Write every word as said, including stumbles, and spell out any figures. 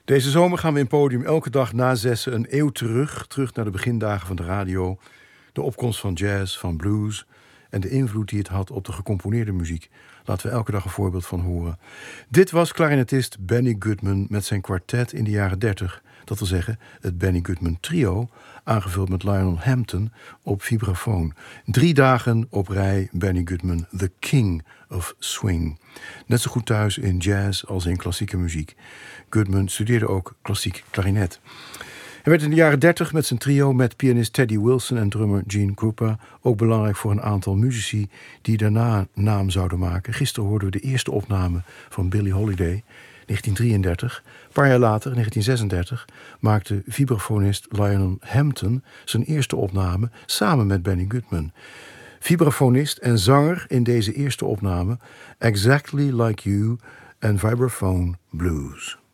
Deze zomer gaan we in Podium elke dag na zessen een eeuw terug. Terug naar de begindagen van de radio. De opkomst van jazz, van blues en de invloed die het had op de gecomponeerde muziek. Laten we elke dag een voorbeeld van horen. Dit was klarinetist Benny Goodman met zijn kwartet in de jaren dertig. Dat wil zeggen het Benny Goodman Trio, aangevuld met Lionel Hampton op vibrafoon. Drie dagen op rij Benny Goodman, the king of swing. Net zo goed thuis in jazz als in klassieke muziek. Goodman studeerde ook klassiek klarinet. Hij werd in de jaren dertig met zijn trio met pianist Teddy Wilson en drummer Gene Krupa ook belangrijk voor een aantal muzici die daarna naam zouden maken. Gisteren hoorden we de eerste opname van Billie Holiday, negentien drieëndertig. Een paar jaar later, negentien zesendertig, maakte vibrafonist Lionel Hampton zijn eerste opname samen met Benny Goodman. Vibrafonist en zanger in deze eerste opname, Exactly Like You en Vibraphone Blues.